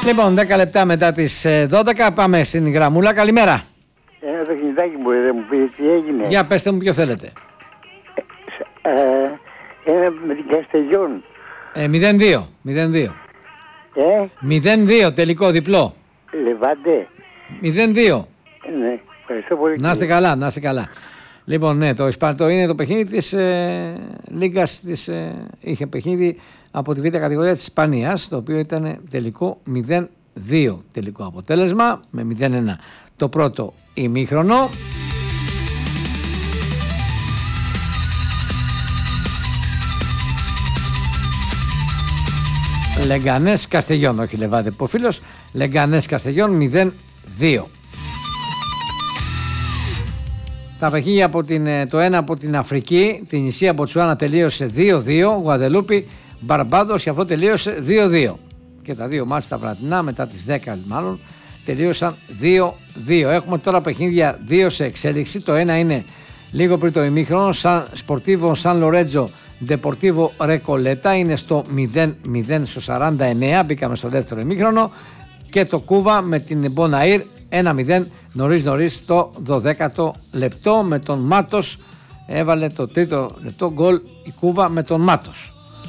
Λοιπόν, 10 λεπτά μετά τις 12 πάμε στην γραμμούλα. Καλημέρα. Ένα παιχνιδάκι μπορείτε να μου πείτε τι έγινε? Για πέστε μου ποιο θέλετε. Ένα με την Καστελιών. 0-2. 0-2 τελικό διπλό. Λεβάντε. 0-2. Ναι, ευχαριστώ πολύ. Να είστε καλά, να είστε καλά. Λοιπόν, ναι, το Ισπαρτό είναι το παιχνίδι της Λίγκας. Είχε παιχνίδι από τη β' κατηγορία της Ισπανίας, το οποίο ήταν τελικό 0-2 τελικό αποτέλεσμα με 0-1 το πρώτο ημίχρονο. Λεγκανές Καστελιών, όχι Λεβάντε Ποφίλος, Λεγκανές Καστελιών 0-2. Τα παιχνίδια το ένα από την Αφρική, την νησία Μποτσουάνα τελείωσε 2-2, Γουαδελούπη, Μπαρμπάδος και αυτό τελείωσε 2-2. Και τα δύο μάτς τα βραδινά μετά τις 10 μάλλον τελείωσαν 2-2. Έχουμε τώρα παιχνίδια 2 σε εξέλιξη. Το ένα είναι λίγο πριν το ημίχρονο, Σπορτίβο Σαν Λορέτζο Ντεπορτίβο Ρεκολέτα, είναι στο 0-0 στο 49, μπήκαμε στο δεύτερο ημίχρονο, και το Κούβα με την Μποναήρ 1-0 νωρίς στο 12ο λεπτό, με τον Μάτος έβαλε το τρίτο λεπτό γκολ η Κούβα με τον Μάτος.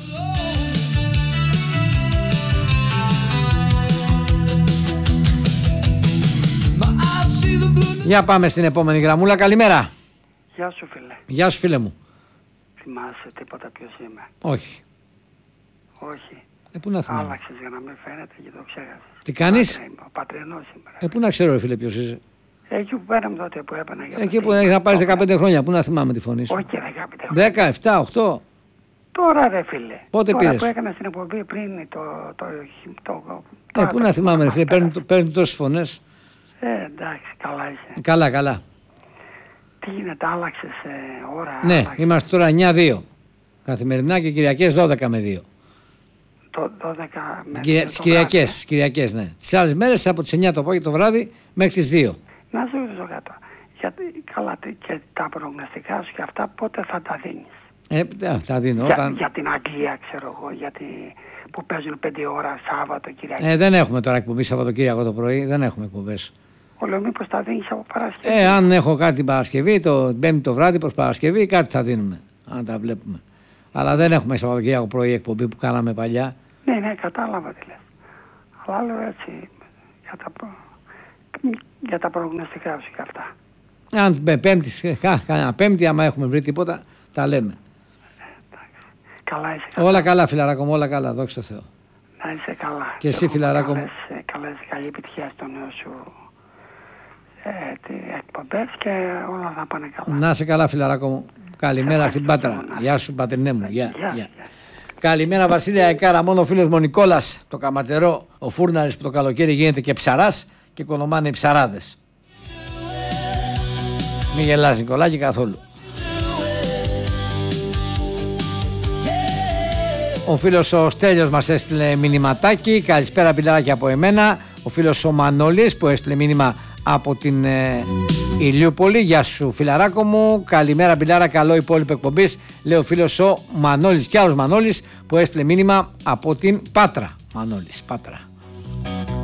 Για πάμε στην επόμενη γραμμούλα. Καλημέρα. Γεια σου φίλε. Γεια σου φίλε μου. Θυμάσαι τίποτα ποιος είμαι? Όχι. Όχι. Πού να θυμάμαι? Άλλαξες για να μην φαίνεται και το ξέχασες. Τι κάνεις? Ο Πατριανός σήμερα. Πού να ξέρω ρε φίλε ποιος είσαι? Εκεί που πέραμε τότε που έπαιρνα. Εκεί που έχεις να πάρεις 15 χρόνια. Πού να θυμάμαι τη φωνή σου? Όχι 15 χρόνια. 10, 7, 8. Τώρα ρε φίλε. Πότε τώρα πήρες? Που έκανα στην εκπομπή πριν Πού να θυμάμαι ρε φίλε, παίρνουν τόσες φωνές. Εντάξει, καλά είσαι. Καλά, καλά. Τι γίνεται, άλλαξες ώρα? Ναι, άλλαξες. είμαστε τώρα 9-2. Καθημερινά και Κυριακές 12 με 2. Το 12 με 2 Τις Κυριακές, ναι. Τις άλλες μέρες από τις 9 το απόγευμα το βράδυ μέχρι τις 2. Να σου ρωτήσω κάτι. Γιατί καλά και τα προγνωστικά σου και αυτά πότε θα τα δίνεις? Θα δίνω. Για την Αγγλία ξέρω εγώ, που παίζουν 5 ώρα Σάββατο, Κυριακή. Δεν έχουμε τώρα εκπομπή Σαββατοκύριακο το πρωί, δεν έχουμε εκπομπές. Λέω μήπως τα δίνεις από Παρασκευή. Αν έχω κάτι την Παρασκευή, το Πέμπτη το βράδυ προς Παρασκευή, κάτι θα δίνουμε. Αν τα βλέπουμε. Αλλά δεν έχουμε Σαββατοκύριακο πρωί εκπομπή που κάναμε παλιά. Ναι, κατάλαβα τι λες. Αλλά λέω έτσι για τα προγνωστικά σου και αυτά. Αν Πέμπτη, άμα έχουμε βρει τίποτα, τα λέμε. Καλά είσαι καλά. Όλα καλά φιλαράκο μου, όλα καλά, δόξα τω Θεώ. Να είσαι καλά. Και εσύ φιλαράκο μου. Καλή επιτυχία στο νέο σου εκπομπές και όλα θα πάνε καλά. Να είσαι καλά φιλαράκο μου. Καλημέρα στην Πάτρα. Γεια σου πατρινέ μου. Γεια. Καλημέρα Βασίλεια Εκάρα, μόνο ο φίλος μου ο Νικόλας, το καματερό, ο φούρναρης που το καλοκαίρι γίνεται και ψαράς και κονομάνε οι ψαράδες. Μη γελάς Νικολάκη καθόλου. Ο φίλος ο Στέλιος μας έστειλε μηνυματάκι. Καλησπέρα πιλαράκι από εμένα. Ο φίλος ο Μανώλης που έστειλε μήνυμα από την Ηλιούπολη. Γεια σου φιλαράκο μου. Καλημέρα πιλάρα, καλό υπόλοιπο εκπομπής. Λέει ο φίλος ο Μανώλης, και άλλος Μανώλης που έστειλε μήνυμα από την Πάτρα. Μανώλης, Πάτρα.